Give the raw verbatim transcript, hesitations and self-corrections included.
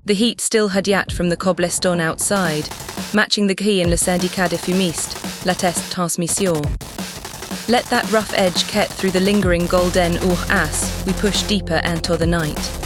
The heat still had yet from the cobblestone outside, matching the quay in le syndicat des fumistes, la test transmission. Let that rough edge cut through the lingering golden ur as we push deeper into the night.